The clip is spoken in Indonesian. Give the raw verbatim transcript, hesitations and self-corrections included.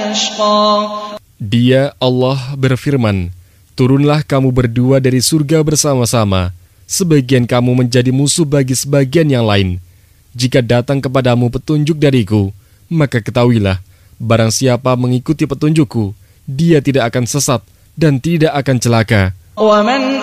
أشقى. Dia, Allah, berfirman, turunlah kamu berdua dari surga bersama-sama, sebagian kamu menjadi musuh bagi sebagian yang lain. Jika datang kepadamu petunjuk dariku, maka ketahuilah, barang siapa mengikuti petunjukku, dia tidak akan sesat dan tidak akan celaka. ومن